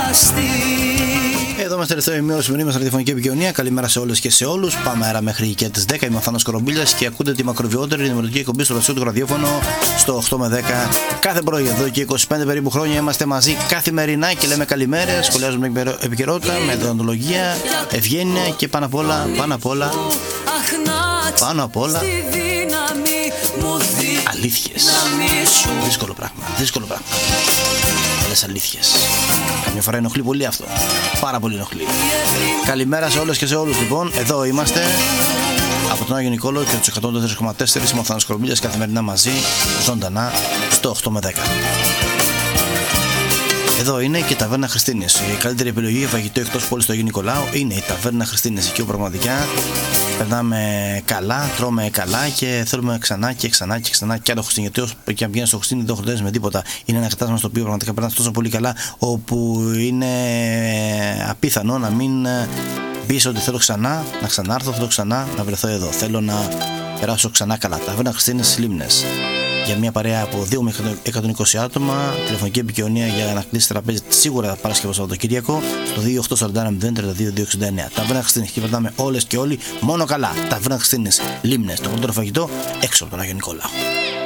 Εδώ είμαστε τελευταίο ημίωρο σημερινή μας ραδιοφωνική επικοινωνία. Καλημέρα σε όλες και σε όλους. Πάμε αέρα μέχρι και τις 10. Είμαι ο Θάνος Κορομπίλιας και ακούτε τη μακροβιότερη ενημερωτική εκπομπή στο ρασιό του ραδιόφωνο στο 8 με 10. Κάθε πρωί εδώ και 25 περίπου χρόνια είμαστε μαζί καθημερινά και λέμε καλημέρα. Σχολιάζουμε την επικαιρότητα με δοντολογία, ευγένεια και πάνω απ' όλα αλήθειες. Δύσκολο πράγμα. Άλλες αλήθειες. Καμιά φορά ενοχλεί πολύ αυτό. Πάρα πολύ ενοχλεί. Καλημέρα σε όλες και σε όλους λοιπόν. Εδώ είμαστε από τον Άγιο Νικόλαο και τους 104,4. Είμαι ο Θάνος Κορομπίλιας, καθημερινά μαζί, ζωντανά, στο 8 με 10. Εδώ είναι και η Ταβέρνα Χριστίνης. Η καλύτερη επιλογή για φαγητό εκτός πόλης του Αγίου Νικολάου είναι η Ταβέρνα Χριστίνης. Εκεί πραγματικά περνάμε καλά, τρώμε καλά και θέλουμε ξανά και αν το Χριστίνη. Γιατί και αν πηγαίνεις στο Χριστίνη δεν χορτάζεις με τίποτα. Είναι ένα κατάστημα στο οποίο πραγματικά περνάς τόσο πολύ καλά, όπου είναι απίθανο να μην πεις ότι θέλω ξανά να ξανάρθω, θέλω ξανά να βρεθώ εδώ. Θέλω να περάσω ξανά καλά. Ταβέρνα Χριστίνης Λίμνες. Για μια παρέα από 2 με 120 άτομα, τηλεφωνική επικοινωνία για να κλείσει τραπέζι σίγουρα Παρασκευό Σαββατοκύριακο στο 2841-032-69. Ταβέρνα Χριστίνης, και περνάμε όλες και όλοι μόνο καλά. Ταβέρνα Χριστίνης Λίμνες, το πρώτο φαγητό έξω από τον Άγιο Νικόλαο.